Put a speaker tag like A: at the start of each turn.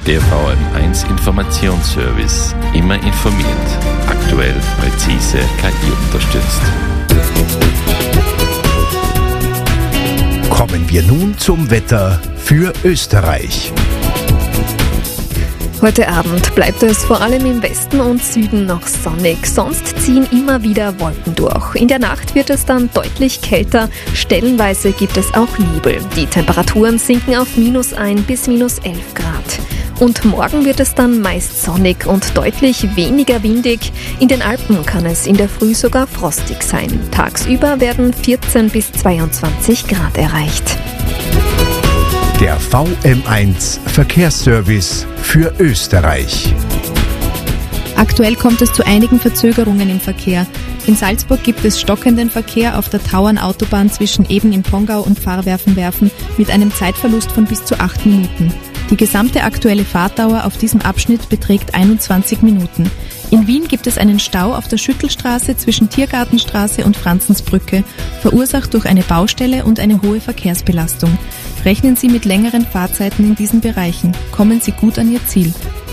A: Der VM1 Informationsservice. Immer informiert. Aktuell, präzise, KI unterstützt.
B: Kommen wir nun zum Wetter für Österreich.
C: Heute Abend bleibt es vor allem im Westen und Süden noch sonnig, sonst ziehen immer wieder Wolken durch. In der Nacht wird es dann deutlich kälter, stellenweise gibt es auch Nebel. Die Temperaturen sinken auf -1 bis -11 Grad. Und morgen wird es dann meist sonnig und deutlich weniger windig. In den Alpen kann es in der Früh sogar frostig sein. Tagsüber werden 14 bis 22 Grad erreicht.
B: Der VM1 Verkehrsservice für Österreich.
D: Aktuell kommt es zu einigen Verzögerungen im Verkehr. In Salzburg gibt es stockenden Verkehr auf der Tauernautobahn zwischen Eben im Pongau und Pfarrwerfenwerfen mit einem Zeitverlust von bis zu 8 Minuten. Die gesamte aktuelle Fahrtdauer auf diesem Abschnitt beträgt 21 Minuten. In Wien gibt es einen Stau auf der Schüttelstraße zwischen Tiergartenstraße und Franzensbrücke, verursacht durch eine Baustelle und eine hohe Verkehrsbelastung. Rechnen Sie mit längeren Fahrzeiten in diesen Bereichen. Kommen Sie gut an Ihr Ziel.